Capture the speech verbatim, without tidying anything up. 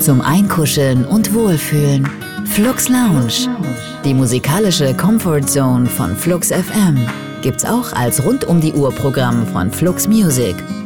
zum Einkuscheln und Wohlfühlen. Flux Lounge, die musikalische Comfort Zone von Flux F M, gibt's auch als Rund-um-die-Uhr-Programm von Flux Music.